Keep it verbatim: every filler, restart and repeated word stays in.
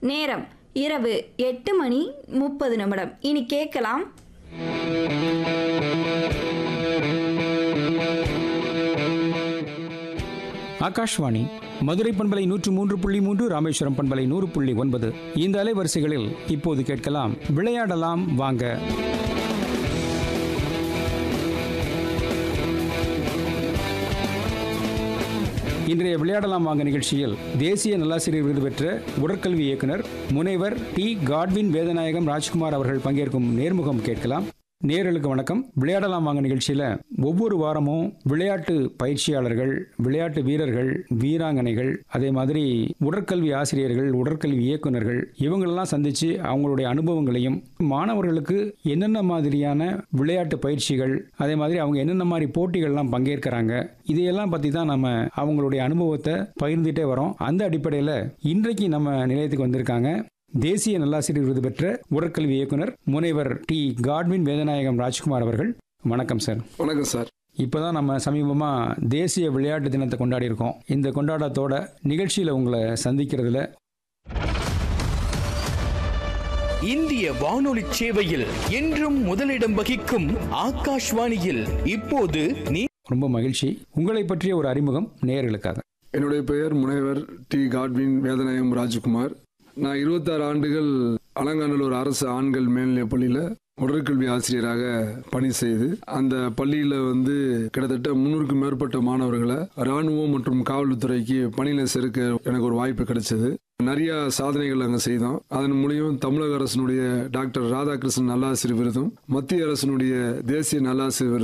நேரம் இரவு எட்டு மணி முப்பது நிமிடம். இனி கேட்கலாம் ஆகாஷ்வாணி மதுரை பண்பலை நூற்று மூன்று புள்ளி மூன்று, ராமேஸ்வரம் பண்பலை நூறு புள்ளி ஒன்பது. இந்த அலைவரிசைகளில் இப்போது கேட்கலாம் விளையாடலாம் வாங்க. இன்றைய விளையாடலாம் வாங்க நிகழ்ச்சியில் தேசிய நல்லாசிரியர் விருது பெற்ற உடற்கல்வி இயக்குனர் முனைவர் டி காட்வின் வேதநாயகம் ராஜ்குமார் அவர்கள் பங்கேற்கும் நேர்முகம் கேட்கலாம். நேயர்களுக்கு வணக்கம். விளையாடலாம் வாங்க நிகழ்ச்சியில் ஒவ்வொரு வாரமும் விளையாட்டு பயிற்சியாளர்கள், விளையாட்டு வீரர்கள், வீராங்கனைகள், அதே மாதிரி உடற்கல்வி ஆசிரியர்கள், உடற்கல்வி இயக்குநர்கள் இவங்களெல்லாம் சந்திச்சு அவங்களுடைய அனுபவங்களையும், மாணவர்களுக்கு என்னென்ன மாதிரியான விளையாட்டு பயிற்சிகள், அதே மாதிரி அவங்க என்னென்ன மாதிரி போட்டிகள்லாம் பங்கேற்கிறாங்க, இதையெல்லாம் பற்றி தான் நம்ம அவங்களுடைய அனுபவத்தை பகிர்ந்துட்டே வரோம். அந்த அடிப்படையில் இன்றைக்கு நம்ம நிலையத்துக்கு வந்திருக்காங்க தேசிய நல்லாசிரியர் விருது பெற்ற உடற்கல்வி இயக்குனர் முனைவர் டி காட்வின் வேதநாயகம் ராஜ்குமார் அவர்கள். வணக்கம் சார். வணக்கம் சார். இப்போதான் நம்ம சமீபமாக தேசிய விளையாட்டு தினத்தை கொண்டாடி இருக்கோம். இந்த கொண்டாட்டத்தோட நிகழ்ச்சியில் உங்களை சந்திக்கிறதுல இந்திய வானொலி சேவையில் என்றும் முதலிடம் வகிக்கும் ஆகாஷ்வாணியில் இப்போது நீ ரொம்ப மகிழ்ச்சி. உங்களை பற்றிய ஒரு அறிமுகம் நேயர்களுக்காக. என்னுடைய பெயர் முனைவர் டி காட்வின் வேதநாயகம் ராஜ்குமார். நான் இருபத்தாறு ஆண்டுகள் அலங்காநல்லூர் அரசு ஆண்கள் மேல்நிலைப் பள்ளியில் உடற்கல்வி ஆசிரியராக பணி செய்து, அந்த பள்ளியில் வந்து கிட்டத்தட்ட முன்னூறுக்கும் மேற்பட்ட மாணவர்களை இராணுவம் மற்றும் காவல்துறைக்கு பணியில் சேர்க்க எனக்கு ஒரு வாய்ப்பு கிடைச்சது. நிறைய சாதனைகள் அங்கே செய்தோம். அதன் மூலியம் தமிழக அரசினுடைய டாக்டர் ராதாகிருஷ்ணன் நல்லாசிரியர் விருதும், மத்திய அரசினுடைய தேசிய நல்லாசிரியர்